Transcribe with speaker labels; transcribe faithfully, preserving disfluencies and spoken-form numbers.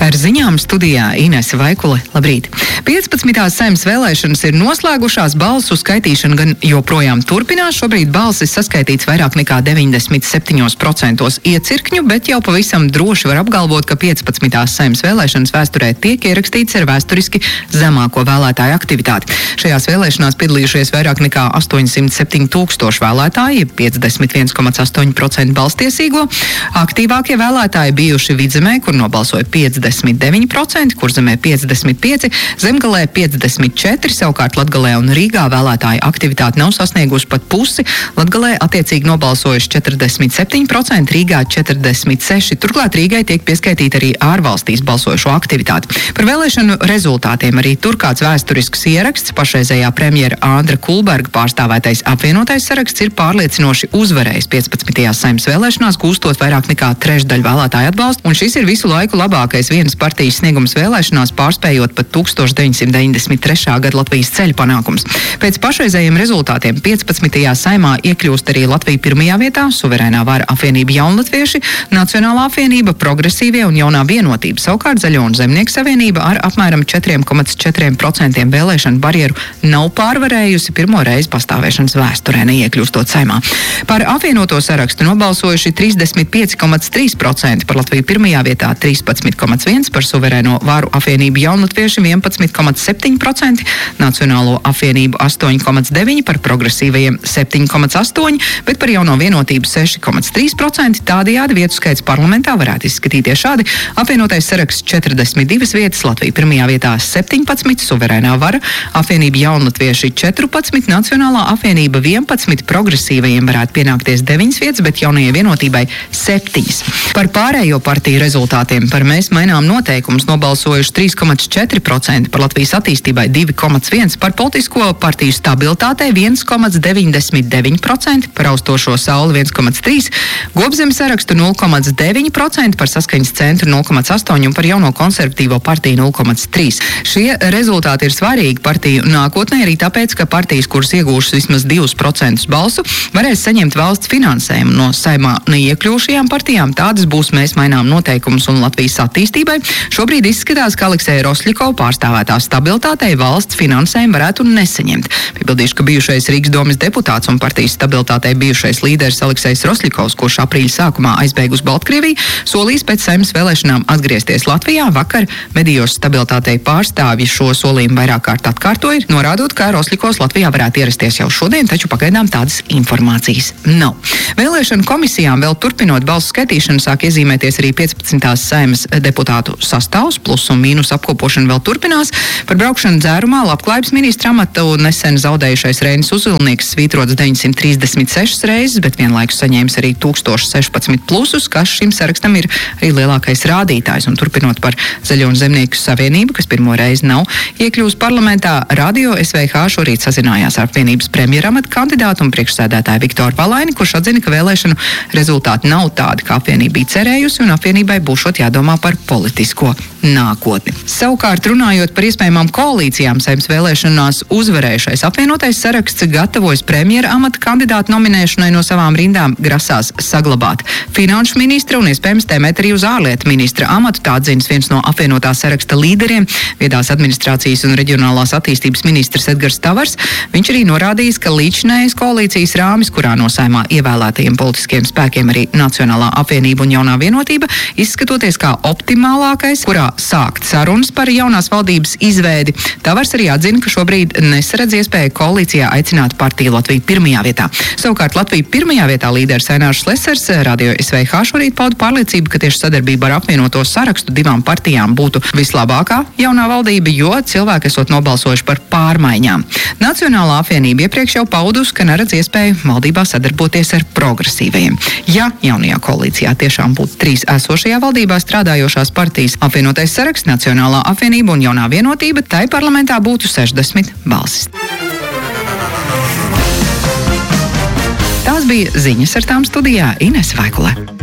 Speaker 1: Ar ziņām studijā Inese Vaikule. Labrīt! piecpadsmitās Saeimas vēlēšanas ir noslēgušās, balsu skaitīšana gan joprojām turpinās. Šobrīd balsis saskaitīts vairāk nekā deviņdesmit septiņos procentos iecirkņu, bet jau pavisam droši var apgalvot, ka piecpadsmitās Saeimas vēlēšanas vēsturē tiek ierakstīts ar vēsturiski zemāko vēlētāju aktivitāti. Šajās vēlēšanās piedalījušies vairāk nekā astoņsimt septiņi tūkstoši vēlētāji, piecdesmit viens komats astoņi procenti balstiesīgo. Aktīvākie vēlētāji bijuši Vidzemē, kur nobalsoja piecdesmit deviņi procenti, Kurzemē piecdesmit pieci procenti, Zemgalē piecdesmit četri procenti, savukārt Latgalē un Rīgā vēlētāju aktivitāte nav sasniegusi pat pusi. Latgalē attiecīgi nobalsojuši četrdesmit septiņi procenti, Rīgā četrdesmit seši procenti. Turklāt Rīgai tiek pieskaitīta arī ārvalstīs balsojušo aktivitāti. Par vēlēšanu rezultātiem arī tur kāds vēsturisks ieraksts. Pašreizējā premjera Andra Kulberga pārstāvētais apvienotais saraksts ir pārliecinoši uzvarējis piecpadsmitajās Saeimas vēlēšanās, gūstot vairāk nekā trešdaļu vēlētāju atbalstu, un šis ir visu laiku labākais vienas partijas sniegums vēlēšanās, pārspējot pat tūkstoš deviņsimt deviņdesmit trešā gada Latvijas ceļu panākums. Pēc pašreizējiem rezultātiem piecpadsmitajā Saeimā iekļūst arī Latvija pirmajā vietā, Suverēnā vara apvienība Jaunatvieši, Nacionālā apvienība, Progresīvie un Jaunā vienotība. Savukārt Zaļo un Zemnieku savienība ar apmēram četri komats četri procenti vēlēšanu barjeru nav pārvarējusi pirmo reizi pastāvēšanas vēsturē, neiekļūstot Saeimā. Par apvienoto sarakstu nobalsojuši trīsdesmit pieci komats trīs procenti, par Latviju pirmajā vietā trīspadsmit komats viens procents, par Suverēno varu apvienību Jaunatvieši vienpadsmit komats septiņi procenti, Nacionālo apvienību astoņi komats deviņi procenti, par Progresīvajiem septiņi komats astoņi procenti, bet par Jauno vienotību seši komats trīs procenti. Tādējādi vietu skaits parlamentā varētu izskatīties šādi: apvienotais saraksts četrdesmit divas vietas, Latvija pirmajā vietā septiņpadsmit, Suverēnā vara apvienība Jaunatvieši četrpadsmit, Nacionālā apvienība vienpadsmit, Progresīvajiem varētu pienākties deviņas vietas, bet Jaunajai vienotībai septiņas. Par pārējo partiju rezultātiem par Mēs mainām noteikumus nobalsojuši trīs komats četri procenti, par Latvijas attīstībai divi komats viens procents, par politisko partiju stabilitātei viens komats deviņdesmit deviņi procenti, par Austošo sauli viens komats trīs procenti, Gobzemes sarakstu nulle komats deviņi procenti, par Saskaņas centru nulle komats astoņi procenti un par Jauno konservatīvo partiju nulle komats trīs procenti. Šie rezultāti ir svarīgi partiju nākotnē arī tāpēc, ka partijas, kuras iegūšas vismaz divus procentus balsu, varēs saņemt valsts finansējumu. No Saeimā neiekļūšajām partijām tādas būs Mēs mainām noteikumus un Latvijas attīstībai. Šobrīd izskatās, ka Aleksēja Rosļikova pārstāvētā stabilitātei valsts finansējumu varētu nesaņemt. Piebildīšu, ka bijušais Rīgas domes deputāts un partijas stabilitātei bijušais līderis Aleksējs Rosļikovs, kurš aprīļa sākumā aizbēga uz Baltkrieviju, solījis pēc Saeimas vēlēšanām atgriezties Latvijā. Vakar medijos stabilitātei pārstāvji šo solījumu vairāk kārt atkārtoja, norādot, ka Rosļikovs Latvijā varētu ierasties jau šodien, taču pagaidām tādas informācijas nav. Vēlēšanu komisijām vēl turpinot balsu skaitīšanu sāk iezīmēties arī piecpadsmitās Saeimas deputātu sastāvs, plus un mīnus apkopošana vēl turpinās. Par braukšanu dzērumā labklājības ministra amatu nesen zaudējušais Reinis Uzvilnieks svītrots deviņsimt trīsdesmit sešas reizes, bet vienlaikus saņēmis arī tūkstoš sešpadsmit plusus, kas šim sarakstam ir arī lielākais rādītājs. Un turpinot par Zaļo un Zemnieku savienību, kas pirmo reizi nav iekļūst parlamentā, Radio S V H šorīt sazinājās ar apvienības premjera amata kandidātu un priekšsēdētāju Viktoru Valaini, kurš atzina, ka vēlēšanu rezultāti nav tādi, kā apvienība bija cerējusi, un apvienībai būšot jādomā par politisko nākotni. Savukārt, runājot par iespējamām koalīcijām, Saeimas vēlēšanās uzvarējušais apvienotais saraksts gatavojas premjera amata kandidātu nominēšanai. No savām rindām grasās saglabāt finanšu ministra un iespējams tēmēt arī uz ārlietu ministra amatu. Tā atzīst viens no apvienotā saraksta līderiem, viedās administrācijas un reģionālās attīstības ministrs Edgars Tavars. Viņš arī norādījis, ka līdzinējais koalīcijas rāmis, kurā no Saeimā ievēlētajiem politiskiem spēkiem arī Nacionālā apvienība un Jaunā vienotība, izskatoties kā optimālākais, kurā sākt sarunas par jaunās valdības izveidi. Tavars arī atzina, ka šobrīd nesaredz iespēju koalīcijā aicināt partiju Latviju pirmajā vietā. Savukārt Latviju pirmajā vietā līderis Ainārs Lesers Radio S V H šorīt pauda pārliecību, ka tieši sadarbība ar apvienoto sarakstu divām partijām būtu vislabākā jaunā valdība, jo cilvēki esot nobalsojuši par pārmaiņām. Nacionālā apvienība iepriekš jau paudusi, ka neredz iespēju valdībā sadarboties ar progresīvajiem. Ja jaunajā koalīcijā tiešām būtu trīs esošajā valdībā strādājošās partijas - apvienotais saraksts, Nacionālā apvienība un Jaunā vienotība, tai parlamentā būtu sešdesmit balsis. Tās bija ziņas, ar tām studijā Inese Vaikule.